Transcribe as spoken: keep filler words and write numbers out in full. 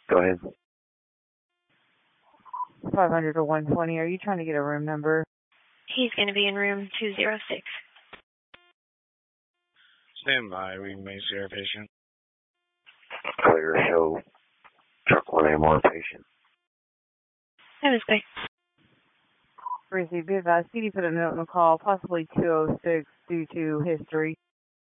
Go ahead. five hundred to one twenty. Are you trying to get a room number? He's going to be in room two oh six. Stand by. We may see our patient. Clear show. Truck one A more patient. That is great. Receive. Be advised. C D put a note on the call, possibly two oh six due to history.